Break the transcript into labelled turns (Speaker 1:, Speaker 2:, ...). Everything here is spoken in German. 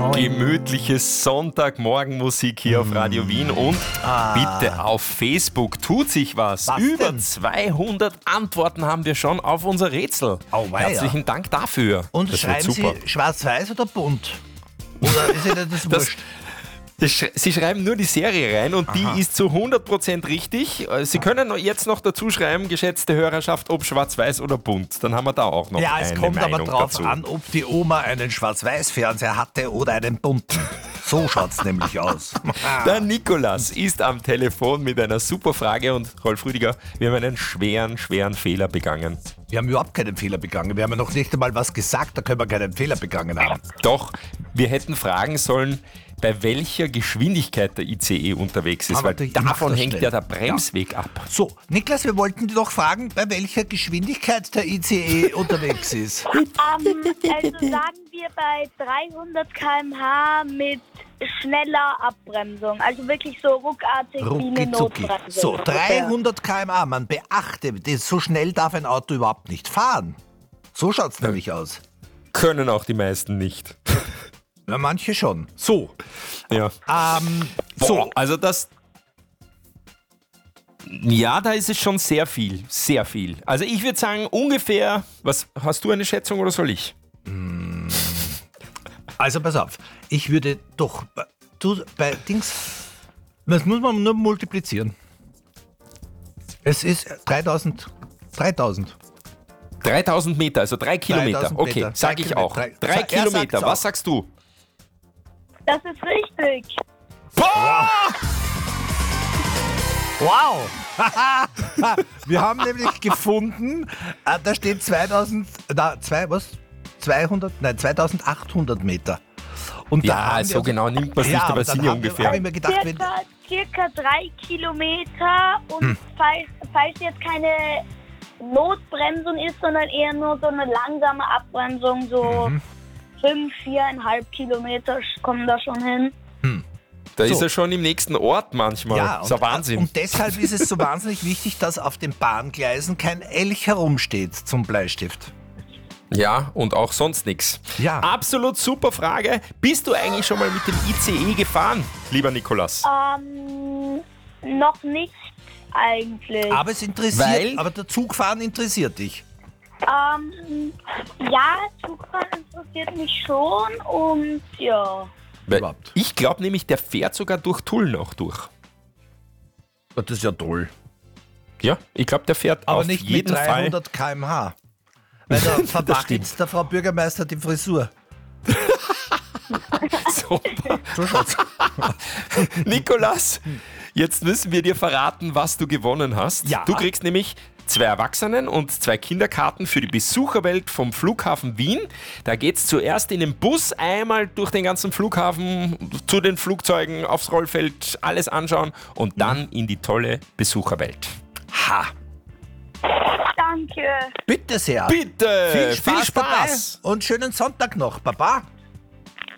Speaker 1: Gemütliche Sonntagmorgenmusik hier auf Radio Wien und bitte auf Facebook tut sich was. Über
Speaker 2: denn?
Speaker 1: 200 Antworten haben wir schon auf unser Rätsel.
Speaker 2: Auweia.
Speaker 1: Herzlichen Dank dafür.
Speaker 2: Und
Speaker 1: Das wird
Speaker 2: schreiben
Speaker 1: super.
Speaker 2: Sie schwarz-weiß oder bunt? Oder ist Ihnen das wurscht?
Speaker 1: Sie schreiben nur die Serie rein und die ist zu 100% richtig. Sie können jetzt noch dazu schreiben, geschätzte Hörerschaft, ob schwarz-weiß oder bunt. Dann haben wir da auch noch
Speaker 2: Ja,
Speaker 1: eine
Speaker 2: es kommt
Speaker 1: Meinung
Speaker 2: aber drauf
Speaker 1: dazu.
Speaker 2: an, ob die Oma einen Schwarz-Weiß-Fernseher hatte oder einen bunten. So schaut's nämlich aus.
Speaker 1: Der Nikolaus ist am Telefon mit einer super Frage und Rolf Rüdiger, wir haben einen schweren Fehler begangen.
Speaker 2: Wir haben überhaupt keinen Fehler begangen. Wir haben ja noch nicht einmal was gesagt, da können wir keinen Fehler begangen haben.
Speaker 1: Doch, wir hätten fragen sollen, bei welcher Geschwindigkeit der ICE unterwegs ist,
Speaker 2: Aber
Speaker 1: weil
Speaker 2: ich mach
Speaker 1: davon
Speaker 2: das
Speaker 1: hängt
Speaker 2: schnell.
Speaker 1: ja der Bremsweg ab.
Speaker 2: So, Niklas, wir wollten dich doch fragen, bei welcher Geschwindigkeit der ICE unterwegs ist.
Speaker 3: Also sagen wir bei 300 km/h mit schneller Abbremsung. Also wirklich so ruckartig wie eine
Speaker 2: Rucki-zucki.
Speaker 3: Notbremsung.
Speaker 2: So, 300 km/h, man beachte, so schnell darf ein Auto überhaupt nicht fahren. So schaut's nämlich aus.
Speaker 1: Können auch die meisten nicht.
Speaker 2: Ja, manche schon.
Speaker 1: So. Ja.
Speaker 2: So,
Speaker 1: Also das... Ja, da ist es schon sehr viel. Sehr viel. Also ich würde sagen ungefähr... Was, hast du eine Schätzung oder soll ich?
Speaker 2: also pass auf, ich würde doch, du, bei Dings, das muss man nur multiplizieren. Es ist 3000.
Speaker 1: 3000 Meter, also 3 Kilometer.
Speaker 2: 3000
Speaker 1: Okay,
Speaker 2: Meter.
Speaker 1: sag
Speaker 2: Drei
Speaker 1: ich auch.
Speaker 2: Kilometer.
Speaker 1: 3
Speaker 2: Er sagt's
Speaker 1: Kilometer,
Speaker 2: auch.
Speaker 1: was sagst du?
Speaker 3: Das ist richtig.
Speaker 1: Boah!
Speaker 2: Wow! Wir haben nämlich gefunden, da steht 2800 Meter. Und da
Speaker 1: Ja,
Speaker 2: haben
Speaker 1: so
Speaker 2: wir-
Speaker 1: genau nimmt man es nicht,
Speaker 2: Ja,
Speaker 1: aber
Speaker 2: aber
Speaker 1: es
Speaker 2: dann
Speaker 1: sind ja
Speaker 2: haben wir-
Speaker 1: ungefähr.
Speaker 2: hab ich mir gedacht, wenn,
Speaker 3: Circa 3 Kilometer und falls jetzt keine Notbremsung ist, sondern eher nur so eine langsame Abbremsung, so 4,5 Kilometer kommen da schon hin.
Speaker 1: Da
Speaker 2: So.
Speaker 1: ist er schon im nächsten Ort manchmal.
Speaker 2: ja,
Speaker 1: Das ist ein Wahnsinn.
Speaker 2: Und deshalb ist es so wahnsinnig wichtig, dass auf den Bahngleisen kein Elch herumsteht zum Bleistift.
Speaker 1: Ja, und auch sonst nichts.
Speaker 2: Ja.
Speaker 1: Absolut super Frage. Bist du eigentlich schon mal mit dem ICE gefahren, lieber Nikolaus?
Speaker 3: Noch nicht eigentlich.
Speaker 2: Aber es interessiert,
Speaker 1: Weil-
Speaker 2: aber der Zugfahren interessiert dich.
Speaker 3: Ja, Zugfahren interessiert mich schon und ja.
Speaker 1: Weil
Speaker 2: überhaupt.
Speaker 1: ich glaube nämlich, der fährt sogar durch Tulln auch durch.
Speaker 2: Das ist ja toll.
Speaker 1: Ja, ich glaube, der fährt
Speaker 2: Aber
Speaker 1: auf
Speaker 2: nicht
Speaker 1: jeden
Speaker 2: mit 300 km/h. Weil da verwacht jetzt der Frau Bürgermeister die Frisur.
Speaker 1: Fall. Super.
Speaker 2: So schaut's.
Speaker 1: Nikolaus, jetzt müssen wir dir verraten, was du gewonnen hast.
Speaker 2: Ja.
Speaker 1: Du kriegst nämlich 2 Erwachsenen- und 2 Kinderkarten für die Besucherwelt vom Flughafen Wien. Da geht's zuerst in den Bus einmal durch den ganzen Flughafen, zu den Flugzeugen, aufs Rollfeld, alles anschauen und dann in die tolle Besucherwelt.
Speaker 2: Ha!
Speaker 3: Danke.
Speaker 2: Bitte sehr.
Speaker 1: Bitte!
Speaker 2: Viel Spaß dabei und schönen Sonntag noch. Baba.